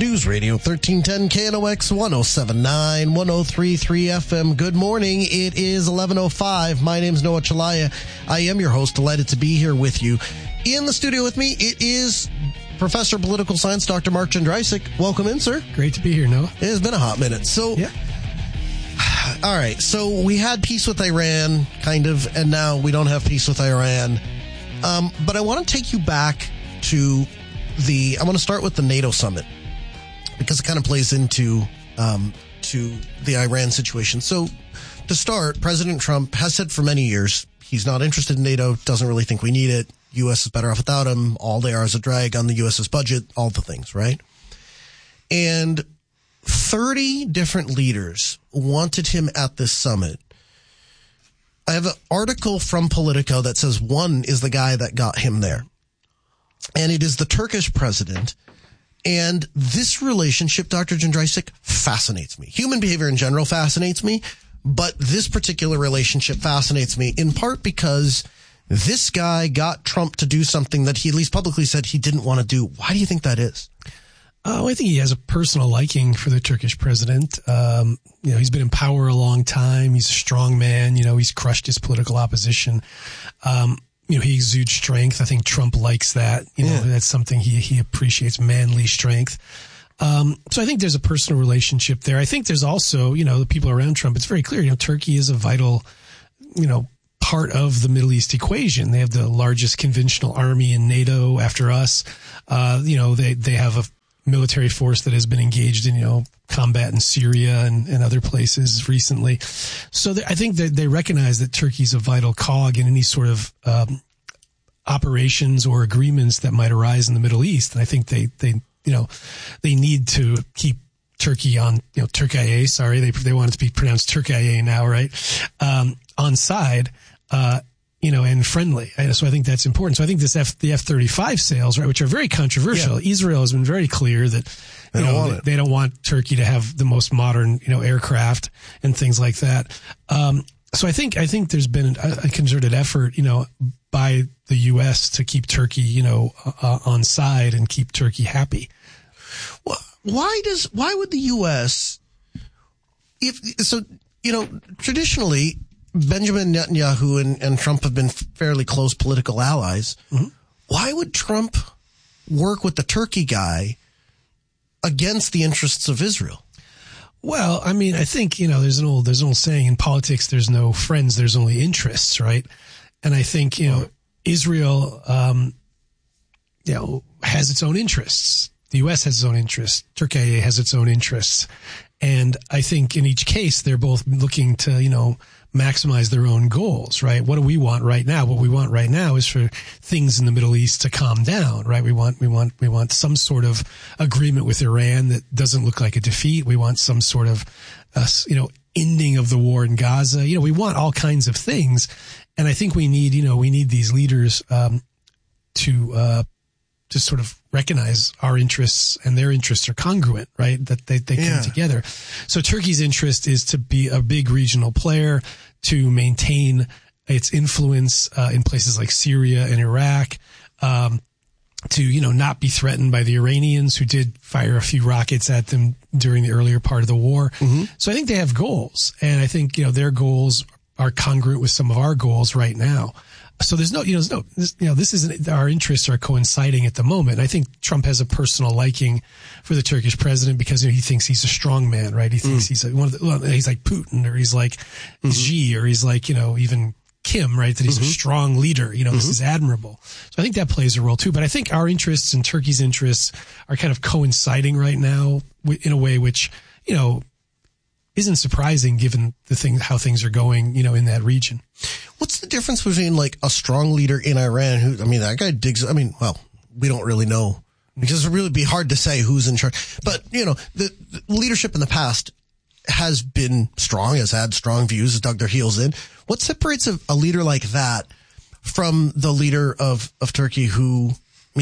News Radio 1310 KNOX 1079 1033 FM. Good morning. It is 11:05. My name's Noah Chalaya. I am your host. Delighted to be here with you. In the studio with me, it is Professor of Political Science, Dr. Mark Jędrysik. Welcome in, sir. Great to be here, Noah. It has been a hot minute. So, yeah. All right. So we had peace with Iran, kind of, and now we don't have peace with Iran. But I want to take you back to I want to start with the NATO summit because it kind of plays into to the Iran situation. So to start, President Trump has said for many years he's not interested in NATO, doesn't really think we need it. U.S. is better off without him. All they are is a drag on the U.S.'s budget, all the things, right? And 30 different leaders wanted him at this summit. I have an article from Politico that says one is the guy that got him there. And it is the Turkish president. And this relationship, Dr. Jędrysik, fascinates me. Human behavior in general fascinates me. But this particular relationship fascinates me in part because this guy got Trump to do something that he at least publicly said he didn't want to do. Why do you think that is? Oh, I think he has a personal liking for the Turkish president. He's been in power a long time. He's a strong man. He's crushed his political opposition. He exudes strength. I think Trump likes that. That's something he appreciates, manly strength. So I think there's a personal relationship there. I think there's also, the people around Trump. It's very clear, Turkey is a vital, part of the Middle East equation. They have the largest conventional army in NATO after us. They have a military force that has been engaged in, combat in Syria and other places recently. So I think that they recognize that Turkey's a vital cog in any sort of operations or agreements that might arise in the Middle East. And I think they need to keep Turkey on, Türkiye, sorry, they want it to be pronounced Türkiye now, right? On side, and friendly. So I think that's important. So I think the F-35 sales, right, which are very controversial. Yeah. Israel has been very clear that, they don't want Turkey to have the most modern, aircraft and things like that. So I think there's been a concerted effort, by the U.S. to keep Turkey, on side and keep Turkey happy. Well, why would the U.S. traditionally Benjamin Netanyahu and Trump have been fairly close political allies. Mm-hmm. Why would Trump work with the Turkey guy against the interests of Israel? Well, I mean, I think, there's an old saying in politics, there's no friends, there's only interests, right? And I think, Israel, has its own interests. The U.S. has its own interests. Turkey has its own interests. And I think in each case, they're both looking to, maximize their own goals, right? What do we want right now? What we want right now is for things in the Middle East to calm down, right? We want some sort of agreement with Iran that doesn't look like a defeat. We want some sort of, ending of the war in Gaza. We want all kinds of things. And I think we need these leaders, to sort of recognize our interests and their interests are congruent, right? That they come together. So Turkey's interest is to be a big regional player, to maintain its influence in places like Syria and Iraq, to, not be threatened by the Iranians who did fire a few rockets at them during the earlier part of the war. Mm-hmm. So I think they have goals, and I think, their goals are congruent with some of our goals right now. So this isn't, our interests are coinciding at the moment. I think Trump has a personal liking for the Turkish president because he thinks he's a strong man, right? He thinks he's he's like Putin, or he's like Xi, or he's like, even Kim, right? That he's a strong leader. This is admirable. So I think that plays a role too. But I think our interests and Turkey's interests are kind of coinciding right now in a way which, isn't surprising given how things are going, in that region. What's the difference between like a strong leader in Iran that guy digs, we don't really know because it would really be hard to say who's in charge. But, the leadership in the past has been strong, has had strong views, has dug their heels in. What separates a leader like that from the leader of Turkey who,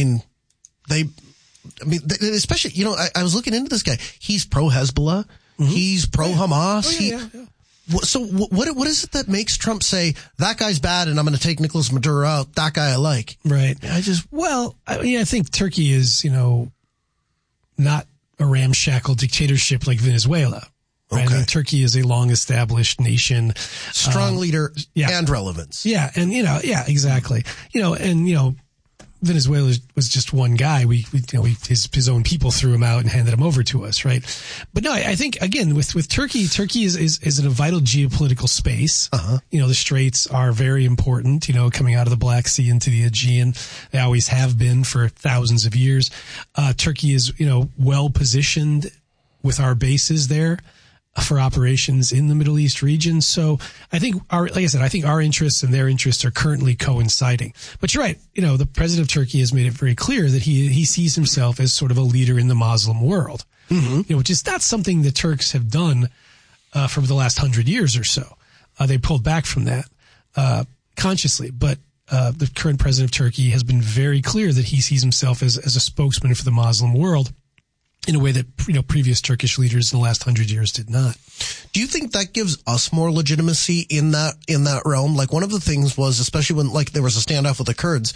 especially, I was looking into this guy. He's pro-Hezbollah. Mm-hmm. He's pro-Hamas. Oh, yeah. So what is it that makes Trump say that guy's bad and I'm going to take Nicolas Maduro out? That guy I like. Right. I think Turkey is, not a ramshackle dictatorship like Venezuela. Right? Okay. I mean, Turkey is a long-established nation. Strong leader and relevance. Yeah, and, exactly. Venezuela was just one guy. His own people threw him out and handed him over to us, right? But no, I think, again, with Turkey is in a vital geopolitical space. Uh-huh. The Straits are very important, coming out of the Black Sea into the Aegean. They always have been for thousands of years. Turkey is, well positioned with our bases there for operations in the Middle East region. So I think our interests and their interests are currently coinciding. But you're right. The president of Turkey has made it very clear that he sees himself as sort of a leader in the Muslim world, which is not something the Turks have done for the last 100 years or so. They pulled back from that consciously. But the current president of Turkey has been very clear that he sees himself as a spokesman for the Muslim world, in a way that previous Turkish leaders in the last 100 years did not. Do you think that gives us more legitimacy in that realm? Like, one of the things was, especially when there was a standoff with the Kurds,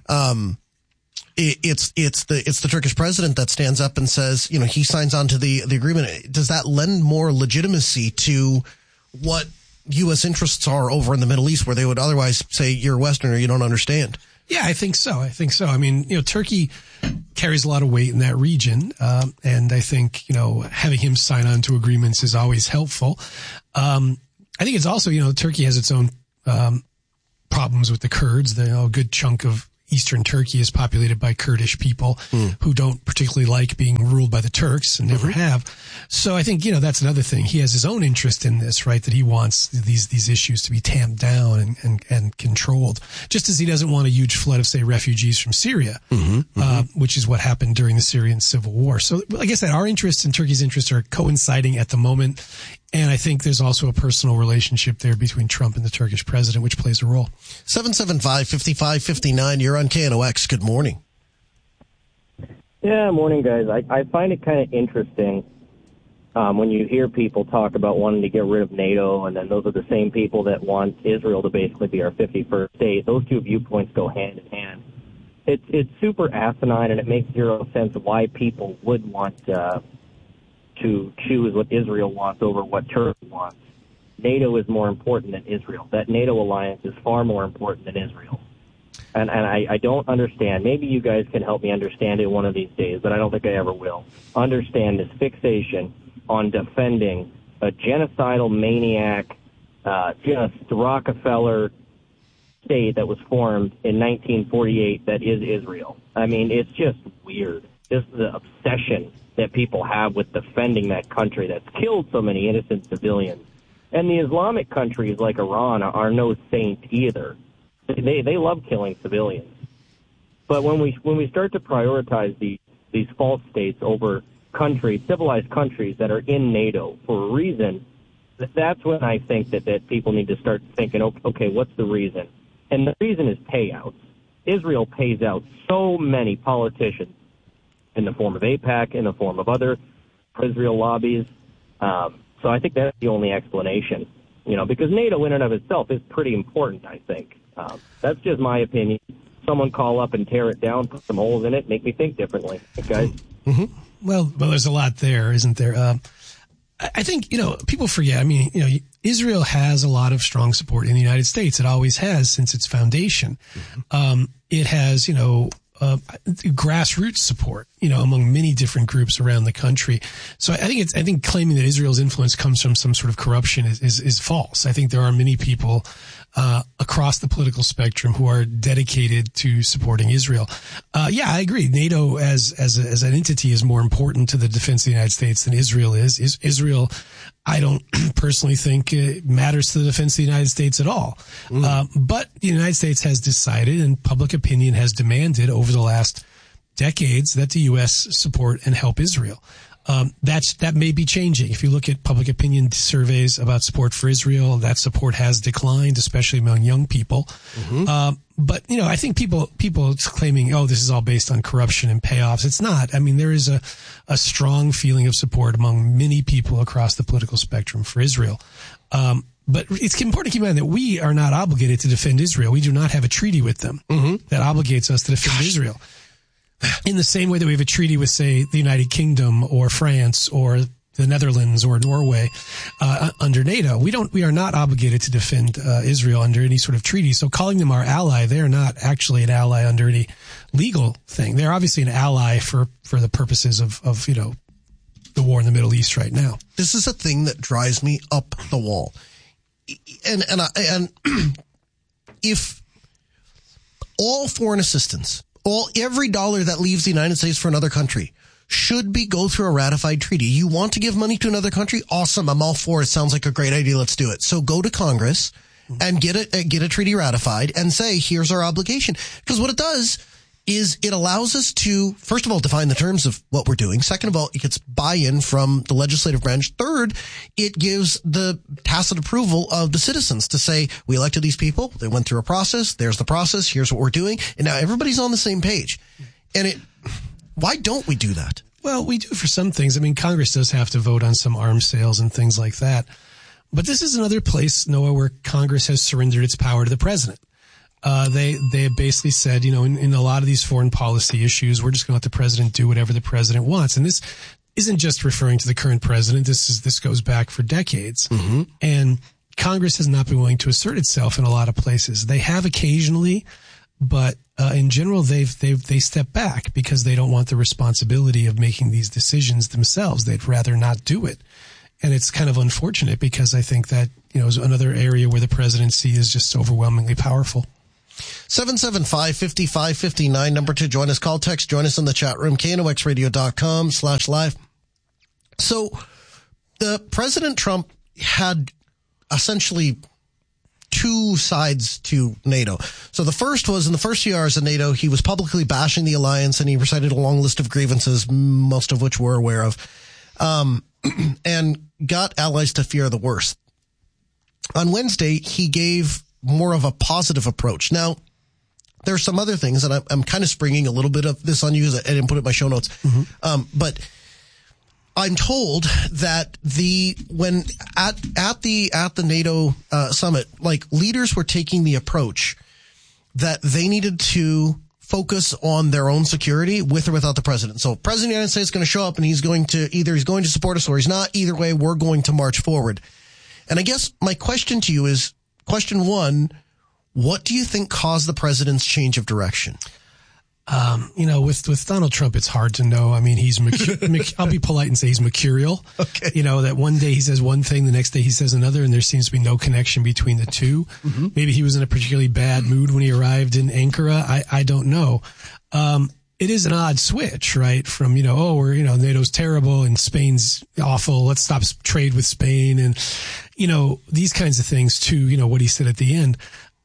it's the Turkish president that stands up and says, he signs on to the agreement. Does that lend more legitimacy to what U.S. interests are over in the Middle East, where they would otherwise say you're a Westerner, you don't understand? Yeah, I think so. I mean, Turkey carries a lot of weight in that region. And I think, having him sign on to agreements is always helpful. I think it's also, Turkey has its own problems with the Kurds. A good chunk of eastern Turkey is populated by Kurdish people who don't particularly like being ruled by the Turks and never have. So I think, that's another thing. He has his own interest in this, right? That he wants these issues to be tamped down and controlled, just as he doesn't want a huge flood of, say, refugees from Syria, which is what happened during the Syrian civil war. So like I said, our interests and Turkey's interests are coinciding at the moment. And I think there's also a personal relationship there between Trump and the Turkish president, which plays a role. 775-5559, you're on KNOX. Good morning. Yeah, morning, guys. I find it kind of interesting when you hear people talk about wanting to get rid of NATO, and then those are the same people that want Israel to basically be our 51st state. Those two viewpoints go hand in hand. It's super asinine, and it makes zero sense of why people would want to choose what Israel wants over what Turkey wants. NATO is more important than Israel. That NATO alliance is far more important than Israel. And I don't understand. Maybe you guys can help me understand it one of these days, but I don't think I ever will. Understand this fixation on defending a genocidal maniac, just Rockefeller state that was formed in 1948 that is Israel. I mean, it's just weird. Just the obsession that people have with defending that country that's killed so many innocent civilians. And the Islamic countries like Iran are no saint either. They love killing civilians. But when we start to prioritize these false states over countries, civilized countries that are in NATO for a reason, that's when I think that people need to start thinking, okay, what's the reason? And the reason is payouts. Israel pays out so many politicians in the form of AIPAC, in the form of other Israel lobbies. So I think that's the only explanation, because NATO in and of itself is pretty important, I think. That's just my opinion. Someone call up and tear it down, put some holes in it, make me think differently. Okay, guys? Mm-hmm. Well, there's a lot there, isn't there? I think, people forget. I mean, Israel has a lot of strong support in the United States. It always has since its foundation. It has, grassroots support, among many different groups around the country. So I think claiming that Israel's influence comes from some sort of corruption is false. I think there are many people across the political spectrum who are dedicated to supporting Israel. Yeah, I agree. NATO as an entity is more important to the defense of the United States than Israel is. Israel, I don't personally think it matters to the defense of the United States at all. But the United States has decided, and public opinion has demanded over the last decades, that the U.S. support and help Israel. That may be changing. If you look at public opinion surveys about support for Israel, that support has declined, especially among young people. But, I think people claiming, this is all based on corruption and payoffs. It's not. I mean, there is a strong feeling of support among many people across the political spectrum for Israel. But it's important to keep in mind that we are not obligated to defend Israel. We do not have a treaty with them that obligates us to defend Israel. in the same way that we have a treaty with, say, the United Kingdom or France or the Netherlands or Norway under NATO. We are not obligated to defend Israel under any sort of treaty. So calling them our ally, they're not actually an ally under any legal thing. They're obviously an ally for the purposes of the war in the Middle East right now. This is a thing that drives me up the wall. And if all foreign assistance, every dollar that leaves the United States for another country should go through a ratified treaty. You want to give money to another country? Awesome. I'm all for it. Sounds like a great idea. Let's do it. So go to Congress and get a treaty ratified and say, here's our obligation. Because what it does is it allows us to, first of all, define the terms of what we're doing. Second of all, it gets buy-in from the legislative branch. Third, it gives the tacit approval of the citizens to say, we elected these people. They went through a process. There's the process. Here's what we're doing. And now everybody's on the same page. And why don't we do that? Well, we do for some things. I mean, Congress does have to vote on some arms sales and things like that. But this is another place, Noah, where Congress has surrendered its power to the president. They basically said, in a lot of these foreign policy issues, we're just going to let the president do whatever the president wants. And this isn't just referring to the current president. This goes back for decades. Mm-hmm. And Congress has not been willing to assert itself in a lot of places. They have occasionally, but in general, they step back because they don't want the responsibility of making these decisions themselves. They'd rather not do it. And it's kind of unfortunate because I think that, is another area where the presidency is just overwhelmingly powerful. 775-5559, number 2. Join us, call, text, join us in the chat room, knoxradio.com/live. So the President Trump had essentially two sides to NATO. So the first was in the first few hours of NATO, he was publicly bashing the alliance and he recited a long list of grievances, most of which we're aware of, and got allies to fear the worst. On Wednesday, he gave more of a positive approach. Now, there's some other things, and I'm kind of springing a little bit of this on you because I didn't put it in my show notes. Mm-hmm. But I'm told that when at the NATO summit, like leaders were taking the approach that they needed to focus on their own security with or without the president. So President of the United States is going to show up and he's going to support us or he's not. Either way, we're going to march forward. And I guess my question to you is, question 1, what do you think caused the president's change of direction? With Donald Trump, it's hard to know. I mean, he's, I'll be polite and say he's mercurial. Okay. That one day he says one thing, the next day he says another, and there seems to be no connection between the two. Mm-hmm. Maybe he was in a particularly bad mood when he arrived in Ankara. I don't know. It is an odd switch, right? From, NATO's terrible and Spain's awful. Let's stop trade with Spain and, these kinds of things to, what he said at the end.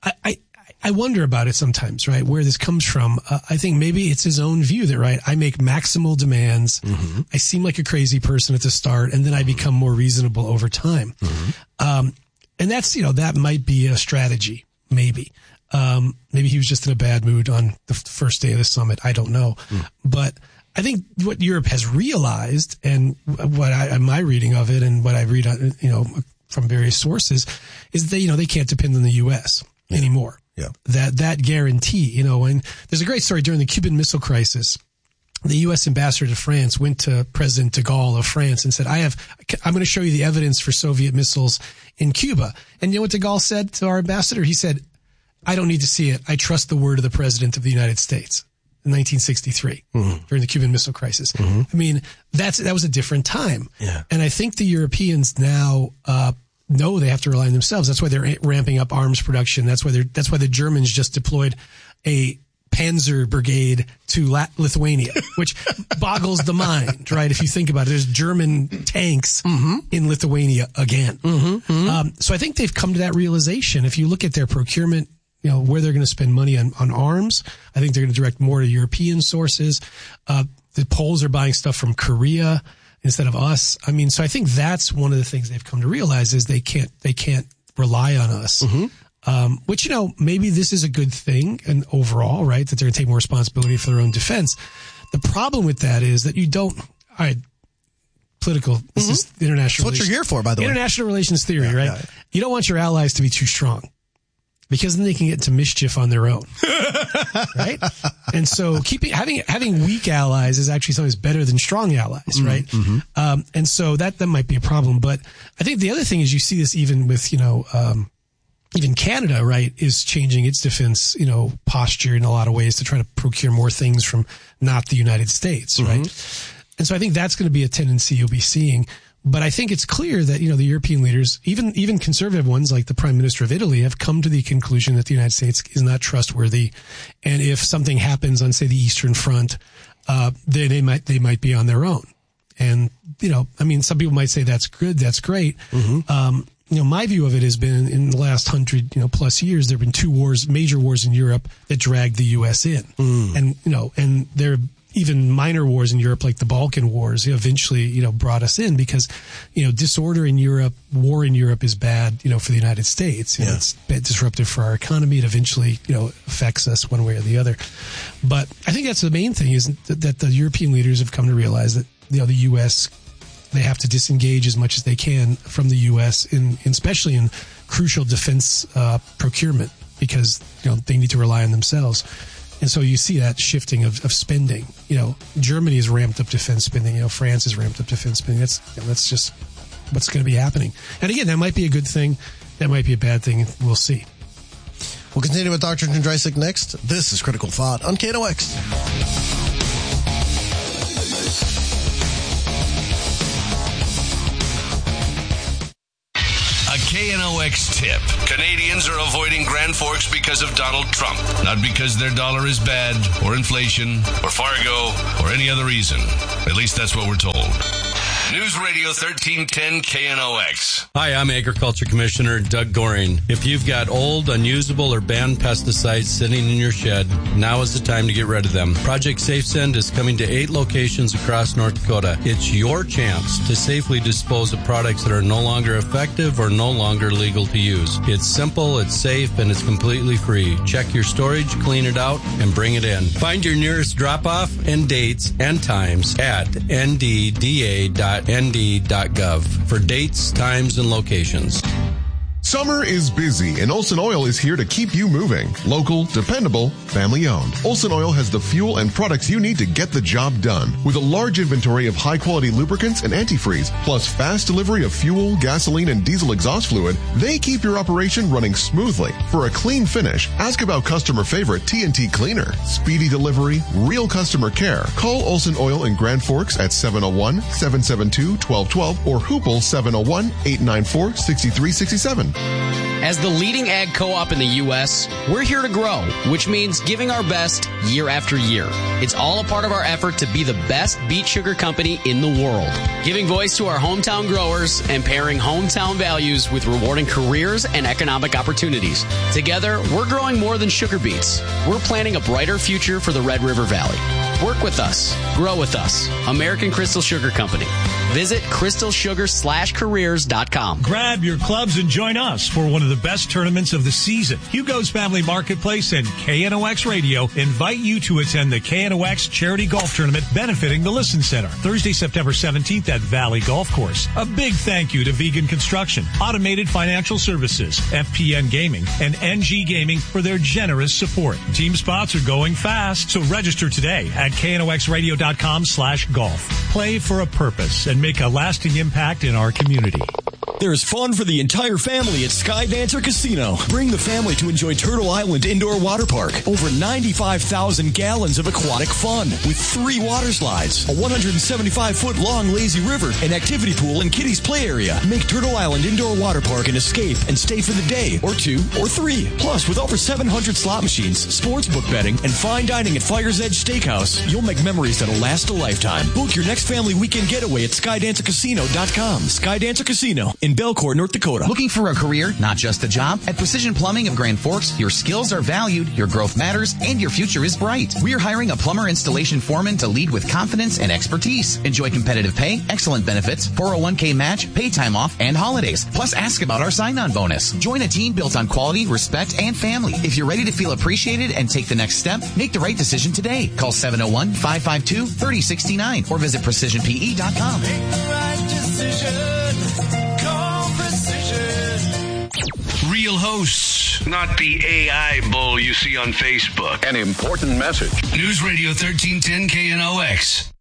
I wonder about it sometimes, right? Where this comes from. I think maybe it's his own view that, right, I make maximal demands. Mm-hmm. I seem like a crazy person at the start and then I become more reasonable over time. Mm-hmm. And that's, that might be a strategy, maybe. Maybe he was just in a bad mood on the first day of the summit. I don't know. Mm. But I think what Europe has realized and my reading of it and what I read, from various sources is that, they can't depend on the U.S. anymore. Yeah. That guarantee, and there's a great story during the Cuban Missile Crisis. The U.S. ambassador to France went to President de Gaulle of France and said, I'm going to show you the evidence for Soviet missiles in Cuba. And you know what de Gaulle said to our ambassador? He said, I don't need to see it. I trust the word of the President of the United States in 1963 during the Cuban Missile Crisis. Mm-hmm. I mean, that was a different time. Yeah. And I think the Europeans now know they have to rely on themselves. That's why they're ramping up arms production. That's why the Germans just deployed a Panzer brigade to Lithuania, which boggles the mind, right? If you think about it, there's German tanks in Lithuania again. Mm-hmm. So I think they've come to that realization. If you look at their procurement, where they're going to spend money on arms, I think they're going to direct more to European sources. The Poles are buying stuff from Korea instead of us. I mean, so I think that's one of the things they've come to realize is they can't rely on us. Mm-hmm. Which, maybe this is a good thing and overall, right? That they're going to take more responsibility for their own defense. The problem with that is that you don't, all right, political, this is international. That's what you're here for, by the way. International relations theory, right? Yeah. You don't want your allies to be too strong. because then they can get into mischief on their own, right? And so having weak allies is actually sometimes better than strong allies, right? Mm-hmm. And so that might be a problem. But I think the other thing is you see this even with, even Canada, right, is changing its defense, posture in a lot of ways to try to procure more things from not the United States, right? And so I think that's going to be a tendency you'll be seeing. But I think it's clear that, the European leaders, even conservative ones like the Prime Minister of Italy, have come to the conclusion that the United States is not trustworthy. And if something happens on, say, the Eastern Front, they might be on their own. And, some people might say that's good, that's great. Mm-hmm. My view of it has been in the last 100, plus years, there have been two major wars in Europe that dragged the U.S. in. And there even minor wars in Europe, like the Balkan Wars, eventually, brought us in because, disorder in Europe, war in Europe is bad, for the United States. It's disruptive for our economy. It eventually, affects us one way or the other. But I think that's the main thing is that the European leaders have come to realize that, the U.S., they have to disengage as much as they can from the U.S., especially in crucial defense procurement because, they need to rely on themselves. And so you see that shifting of spending. Germany has ramped up defense spending. France has ramped up defense spending. That's just what's going to be happening. And again, that might be a good thing. That might be a bad thing. We'll see. We'll continue with Dr. Kondrasik next. This is Critical Thought on KNOX. KNOX tip. Canadians are avoiding Grand Forks because of Donald Trump, not because their dollar is bad, or inflation, or Fargo, or any other reason. At least that's what we're told. News Radio 1310 KNOX. Hi, I'm Agriculture Commissioner Doug Goring. If you've got old, unusable, or banned pesticides sitting in your shed, now is the time to get rid of them. Project SafeSend is coming to 8 locations across North Dakota. It's your chance to safely dispose of products that are no longer effective or no longer legal to use. It's simple, it's safe, and it's completely free. Check your storage, clean it out, and bring it in. Find your nearest drop-off and dates and times at ndda.nd.gov for dates, times, and locations. Summer is busy, and Olsen Oil is here to keep you moving. Local, dependable, family-owned. Olsen Oil has the fuel and products you need to get the job done. With a large inventory of high-quality lubricants and antifreeze, plus fast delivery of fuel, gasoline, and diesel exhaust fluid, they keep your operation running smoothly. For a clean finish, ask about customer favorite TNT Cleaner. Speedy delivery, real customer care. Call Olsen Oil in Grand Forks at 701-772-1212 or Hoople 701-894-6367. As the leading ag co-op in the U.S., we're here to grow, which means giving our best year after year. It's all a part of our effort to be the best beet sugar company in the world, giving voice to our hometown growers and pairing hometown values with rewarding careers and economic opportunities. Together, we're growing more than sugar beets. We're planning a brighter future for the Red River Valley. Work with us. Grow with us. American Crystal Sugar Company. Visit crystalsugar/careers.com. Grab your clubs and join us for one of the best tournaments of the season. Hugo's Family Marketplace and KNOX Radio invite you to attend the KNOX Charity Golf Tournament benefiting the Listen Center. Thursday, September 17th at Valley Golf Course. A big thank you to Vegan Construction, Automated Financial Services, FPN Gaming, and NG Gaming for their generous support. Team spots are going fast, so register today at knoxradio.com/golf. Play for a purpose and make a lasting impact in our community. There's fun for the entire family at Skydancer Casino. Bring the family to enjoy Turtle Island Indoor Water Park. Over 95,000 gallons of aquatic fun with 3 water slides, a 175-foot long lazy river, an activity pool, and kiddies play area. Make Turtle Island Indoor Water Park an escape and stay for the day, or 2, or 3. Plus, with over 700 slot machines, sportsbook betting, and fine dining at Fire's Edge Steakhouse, you'll make memories that'll last a lifetime. Book your next family weekend getaway at SkydancerCasino.com. Skydancer Casino in Belcourt, North Dakota. Looking for a career, not just a job? At Precision Plumbing of Grand Forks, your skills are valued, your growth matters, and your future is bright. We're hiring a plumber installation foreman to lead with confidence and expertise. Enjoy competitive pay, excellent benefits, 401k match, pay time off, and holidays. Plus, ask about our sign-on bonus. Join a team built on quality, respect, and family. If you're ready to feel appreciated and take the next step, make the right decision today. Call 701-552-3069 or visit PrecisionPE.com. Make the right decision. Call Precision. Real hosts, not the AI bull you see on Facebook. An important message. News Radio 1310 KNOX.